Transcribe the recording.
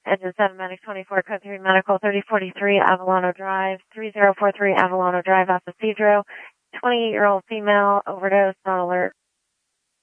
Engine 7 Medic 24, Code 3 Medical 3043 Avalano Drive, 3043 Avalano Drive, Alpha Cedro. 28-year-old female, overdose, not alert.